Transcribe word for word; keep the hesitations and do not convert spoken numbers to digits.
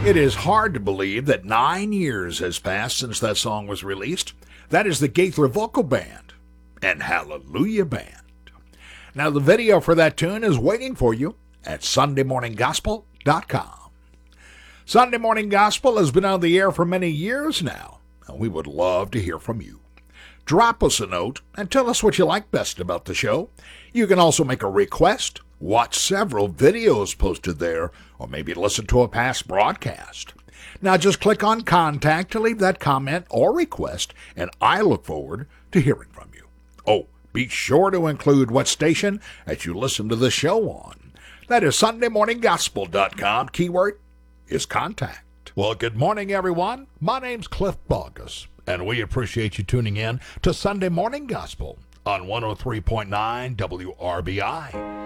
It is hard to believe that nine years has passed since that song was released. That is the Gaither Vocal Band and Hallelujah Band. Now, the video for that tune is waiting for you at Sunday Morning Gospel dot com. Sunday Morning Gospel has been on the air for many years now, and we would love to hear from you. Drop us a note and tell us what you like best about the show. You can also make a request, watch several videos posted there, or maybe listen to a past broadcast. Now just click on Contact to leave that comment or request, and I look forward to hearing from you. Oh, be sure to include what station that you listen to the show on. That is Sunday Morning Gospel dot com. Keyword is contact. Well, good morning, everyone. My name's Cliff Bogus, and we appreciate you tuning in to Sunday Morning Gospel on one oh three point nine W R B I.